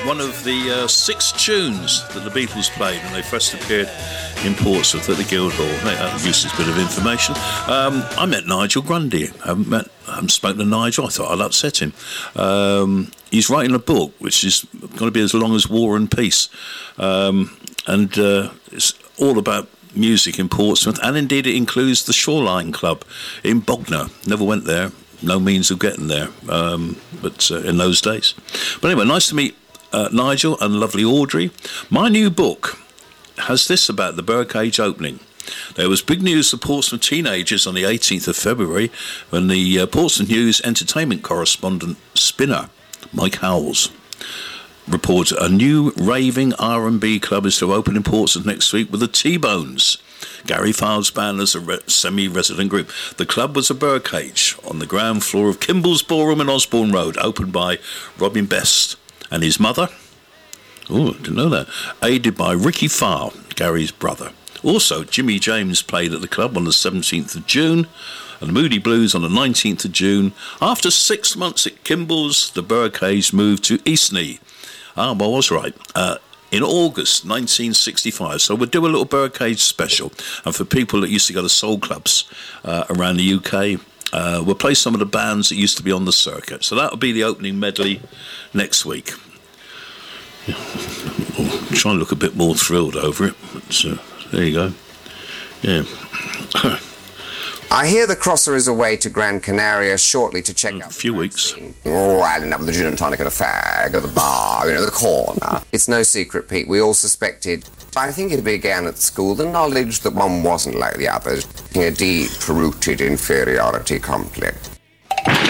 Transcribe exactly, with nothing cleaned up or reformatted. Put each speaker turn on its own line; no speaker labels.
one of the uh, six tunes that the Beatles played when they first appeared in Portsmouth at the Guildhall. That useless bit of information. Um, I met Nigel Grundy. I haven't, met, I haven't spoken to Nigel. I thought I'd upset him. Um, he's writing a book which is going to be as long as War and Peace. Um, and uh, it's all about music in Portsmouth, and indeed it includes the Shoreline Club in Bognor. Never went there. No means of getting there, um, but uh, in those days. But anyway, nice to meet uh, Nigel and lovely Audrey. My new book has this about the Birdcage opening. There was big news for Portsmouth teenagers on the eighteenth of February when the uh, Portsmouth News entertainment correspondent spinner Mike Howells reported a new raving R and B club is to open in Portsmouth next week with the T-Bones. Gary Fowles band as a re- semi-resident group. The club was a birdcage on the ground floor of Kimball's Ballroom in Osborne Road, opened by Robin Best and his mother. Oh, I didn't know that. Aided by Ricky Farr, Gary's brother. Also, Jimmy James played at the club on the seventeenth of June and the Moody Blues on the nineteenth of June. After six months at Kimball's, the birdcage moved to Eastney. Ah, well, I was right. Uh, in August nineteen sixty-five. So we'll do a little birdcage special. And for people that used to go to soul clubs uh, around the U K, uh, we'll play some of the bands that used to be on the circuit. So that'll be the opening medley next week. I'll try and look a bit more thrilled over it. But, uh, there you go. Yeah.
I hear the Crosser is away to Gran Canaria shortly to check out.
A few weeks.
Oh, I'll end up with the gin and tonic and a fag at the bar, you know, the corner. It's no secret, Pete. We all suspected, I think it began at school, the knowledge that one wasn't like the others, a deep-rooted inferiority complex.